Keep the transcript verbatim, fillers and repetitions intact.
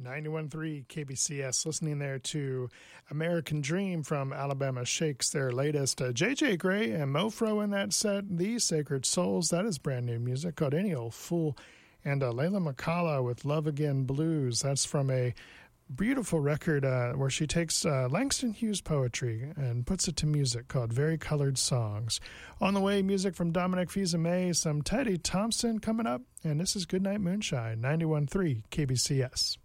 ninety-one point three K B C S, listening there to American Dream from Alabama Shakes, their latest. uh, J J Gray and Mofro in that set. The Sacred Souls, that is brand new music called Any Old Fool. And uh, Layla McCalla with Love Again Blues, that's from a beautiful record uh, where she takes uh, Langston Hughes poetry and puts it to music called Very Colored Songs. On the way, music from Dominic Fils-Aimé, some Teddy Thompson coming up, and this is Goodnight Moonshine, ninety-one point three K B C S.